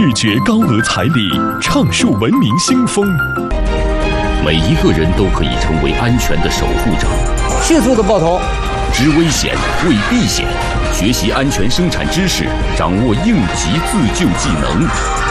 拒绝高额彩礼，畅树文明新风。 每一个人都可以成为安全的守护者。 迅速的爆头， 知危险，为避险，学习安全生产知识，掌握应急自救技能。